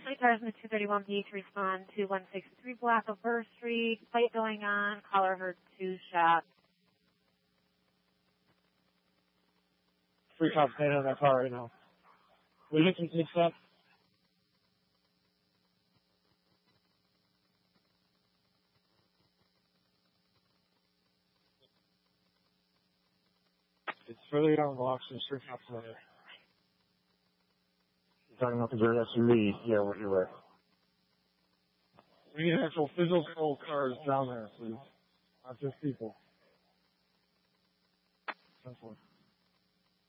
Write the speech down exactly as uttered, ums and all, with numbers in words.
twenty cars in the two thirty-one B to respond to one sixty-three block of Burr Street. Fight going on. Caller heard two shots. Three cops standing in that car right now. Will you get some takes up? It's further down the block, so there's three cops over there. You're talking about the dirt S U V? Yeah, what you're right. We need actual physical cars down there, please. Not just people. That's one.